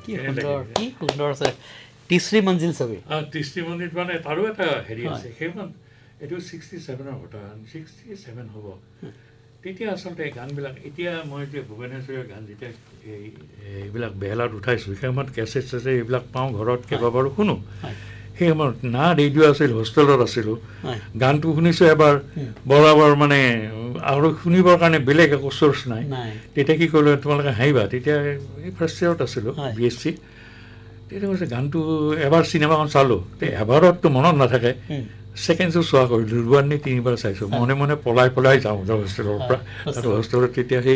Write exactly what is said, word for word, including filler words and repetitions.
কি সুন্দৰ কি সুন্দৰ আছে তিছৰী মঞ্জিল ছবি তিছৰী মঞ্জিল মানে তাৰো এটা হেৰি আছে সেইখন এইটো ছিক্সটি ছেভেনৰ কথা ছিক্সটি ছেভেন হ'ব তেতিয়া আচলতে গানবিলাক এতিয়া মই যে ভুৱনেশ্বৰীৰ গান যেতিয়া এই এইবিলাক বেহেলাত উঠাইছোঁ সেই সময়ত কেছেট চেছেট এইবিলাক পাওঁ ঘৰত কেইবাবাৰো শুনো সেই সময়ত না ৰেডিঅ' আছিল হোষ্টেলত আছিলোঁ গানটো শুনিছোঁ এবাৰ বৰাবৰ মানে আৰু শুনিবৰ কাৰণে বেলেগ একো চ'ৰ্চ নাই তেতিয়া কি কৰিলোঁ তোমালোকে হাঁহিবা তেতিয়া এই ফাৰ্ষ্ট ইয়েৰত আছিলোঁ বি এছ চি তেতিয়া কৈছে গানটো এবাৰ চিনেমাখন চালোঁ এবাৰততো মনত নাথাকে ছেকেণ্ড শ্ব' চোৱা কৰিলোঁ দুবাৰ নে তিনিবাৰ চাইছোঁ মনে মনে পলাই পলাই যাওঁ হোষ্টেলৰ পৰা আৰু হোষ্টেলত তেতিয়া সেই